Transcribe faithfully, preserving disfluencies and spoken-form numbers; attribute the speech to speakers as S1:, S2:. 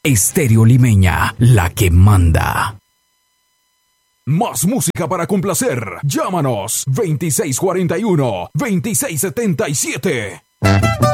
S1: Estéreo Limeña, la que manda. Más música para complacer. Llámanos veintiséis cuarenta y uno, veintiséis setenta y siete.